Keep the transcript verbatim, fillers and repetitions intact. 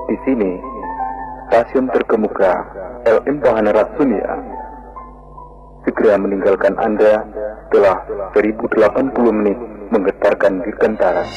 Di sini, stasiun terkemuka El Impahan Ratsunia segera meninggalkan Anda setelah seribu delapan puluh menit menggetarkan dirgantara.